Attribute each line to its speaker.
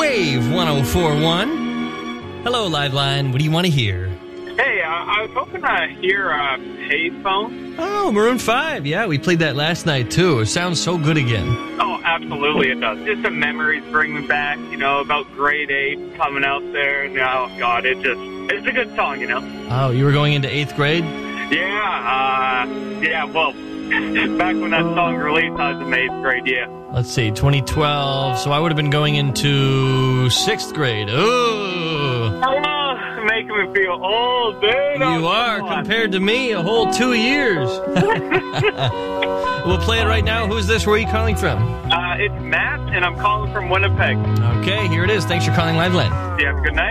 Speaker 1: Wave 104.1. Hello, Liveline. What do you want to hear?
Speaker 2: Hey, I was hoping to hear Payphone.
Speaker 1: Oh, Maroon 5. Yeah, we played that last night, too. It sounds so good again.
Speaker 2: Oh, absolutely it does. Just the memories bring me back, about grade 8 coming out there. And, oh, God, it's a good song,
Speaker 1: Oh, you were going into 8th grade?
Speaker 2: Yeah, well, back when that song released, I was in 8th grade, yeah.
Speaker 1: Let's see, 2012. So I would have been going into 6th grade. Ooh.
Speaker 2: Oh, making me feel old, dude.
Speaker 1: You are, compared to me, a whole 2 years. We'll play it right now. Who's this? Where are you calling from?
Speaker 2: It's Matt, and I'm calling from Winnipeg.
Speaker 1: Okay, here it is. Thanks for calling Liveline.
Speaker 2: You have a good night.